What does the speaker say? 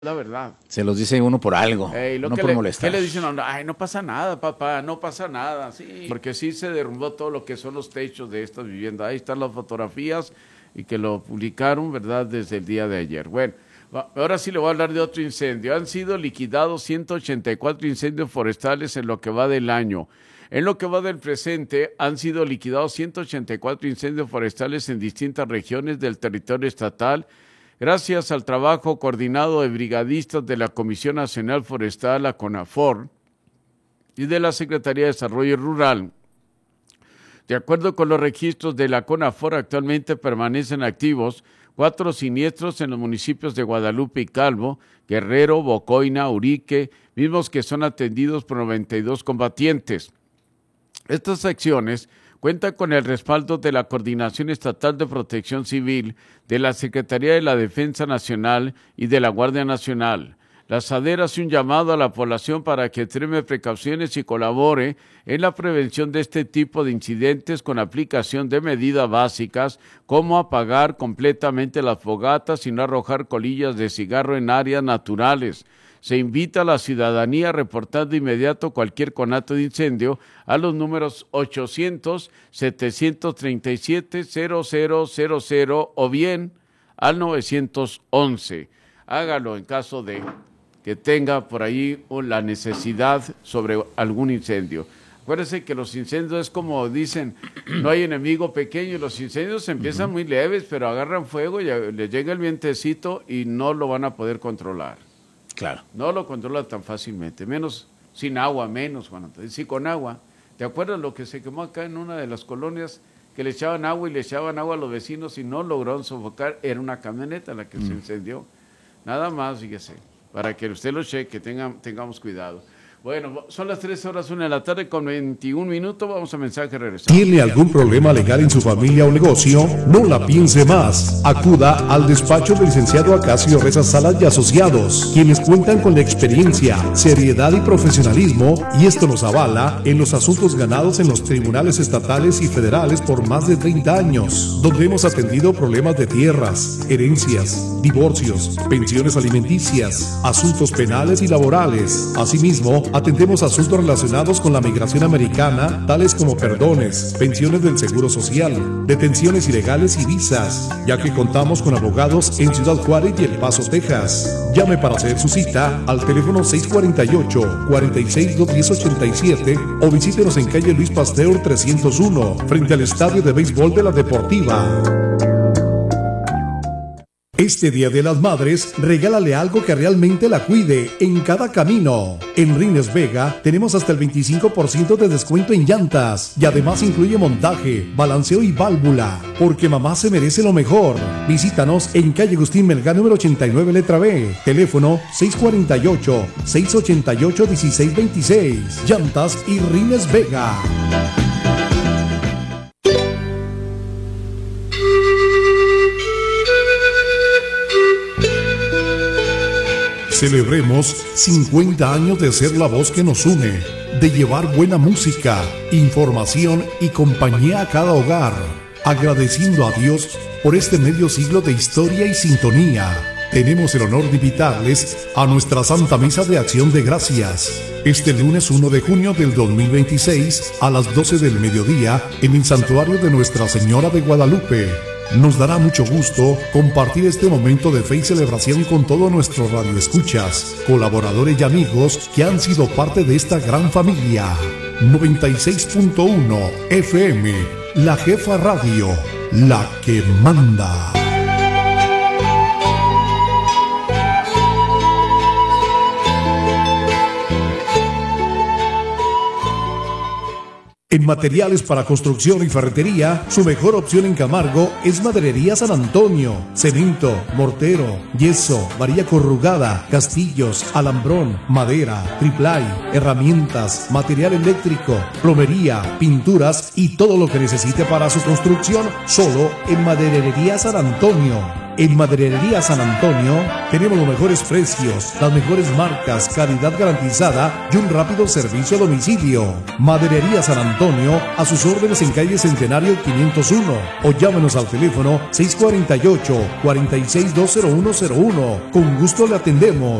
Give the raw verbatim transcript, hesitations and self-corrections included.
La verdad. Se los dice uno por algo, Ey, lo no que por le, molestar. ¿Qué le dicen? Ay, no pasa nada, papá, no pasa nada. Sí, porque sí se derrumbó todo lo que son los techos de estas viviendas. Ahí están las fotografías y que lo publicaron, ¿verdad?, desde el día de ayer. Bueno, ahora sí le voy a hablar de otro incendio. Han sido liquidados ciento ochenta y cuatro incendios forestales en lo que va del año. En lo que va del presente, han sido liquidados ciento ochenta y cuatro incendios forestales en distintas regiones del territorio estatal, gracias al trabajo coordinado de brigadistas de la Comisión Nacional Forestal, la CONAFOR, y de la Secretaría de Desarrollo Rural. De acuerdo con los registros de la CONAFOR, actualmente permanecen activos cuatro siniestros en los municipios de Guadalupe y Calvo, Guerrero, Bocoina, Urique, mismos que son atendidos por noventa y dos combatientes. Estas acciones cuentan con el respaldo de la Coordinación Estatal de Protección Civil, de la Secretaría de la Defensa Nacional y de la Guardia Nacional. La SADER hace un llamado a la población para que extreme precauciones y colabore en la prevención de este tipo de incidentes con aplicación de medidas básicas como apagar completamente las fogatas y no arrojar colillas de cigarro en áreas naturales. Se invita a la ciudadanía a reportar de inmediato cualquier conato de incendio a los números ochocientos, setecientos treinta y siete, cero cero cero cero o bien al nueve once. Hágalo en caso de que tenga por ahí la necesidad sobre algún incendio. Acuérdense que los incendios es como dicen, no hay enemigo pequeño, y los incendios empiezan uh-huh. muy leves, pero agarran fuego y les llega el vientecito y no lo van a poder controlar. Claro. No lo controla tan fácilmente, menos sin agua, menos, Juan Antonio. Sí, con agua. ¿Te acuerdas lo que se quemó acá en una de las colonias? Que le echaban agua y le echaban agua a los vecinos y no lograron sofocar. Era una camioneta la que mm. se incendió. Nada más, fíjese, para que usted lo cheque, tenga, tengamos cuidado. Bueno, son las tres horas, una de la tarde con veintiún minutos, vamos a mensaje, regresamos. ¿Tiene algún problema legal en su familia o negocio? No la piense más. Acuda al despacho del licenciado Acacio Reza Salas y Asociados, quienes cuentan con la experiencia, seriedad y profesionalismo, y esto nos avala en los asuntos ganados en los tribunales estatales y federales por más de treinta años, donde hemos atendido problemas de tierras, herencias, divorcios, pensiones alimenticias, asuntos penales y laborales. Asimismo, atendemos asuntos relacionados con la migración americana, tales como perdones, pensiones del Seguro Social, detenciones ilegales y visas, ya que contamos con abogados en Ciudad Juárez y El Paso, Texas. Llame para hacer su cita al teléfono seis cuatro ocho, cuatro seis, dos uno cero, ocho siete o visítenos en calle Luis Pasteur trescientos uno, frente al Estadio de Béisbol de la Deportiva. Este Día de las Madres, regálale algo que realmente la cuide en cada camino. En Rines Vega tenemos hasta el veinticinco por ciento de descuento en llantas y además incluye montaje, balanceo y válvula, porque mamá se merece lo mejor. Visítanos en calle Agustín Melgar número ochenta y nueve, letra B, teléfono seis cuatro ocho, seis ocho ocho, uno seis dos seis. Llantas y Rines Vega. Celebremos cincuenta años de ser la voz que nos une, de llevar buena música, información y compañía a cada hogar, agradeciendo a Dios por este medio siglo de historia y sintonía. Tenemos el honor de invitarles a nuestra Santa Misa de Acción de Gracias, este lunes uno de junio del dos mil veintiséis a las doce del mediodía en el Santuario de Nuestra Señora de Guadalupe. Nos dará mucho gusto compartir este momento de fe y celebración con todos nuestros radioescuchas, colaboradores y amigos que han sido parte de esta gran familia. noventa y seis punto uno F M, La Jefa Radio, la que manda. En materiales para construcción y ferretería, su mejor opción en Camargo es Maderería San Antonio. Cemento, mortero, yeso, varilla corrugada, castillos, alambrón, madera, triplay, herramientas, material eléctrico, plomería, pinturas y todo lo que necesite para su construcción, solo en Maderería San Antonio. En Maderería San Antonio tenemos los mejores precios, las mejores marcas, calidad garantizada y un rápido servicio a domicilio. Maderería San Antonio, a sus órdenes en calle Centenario quinientos uno o llámenos al teléfono seis cuatro ocho, cuatro seis dos cero uno cero uno. Con gusto le atendemos.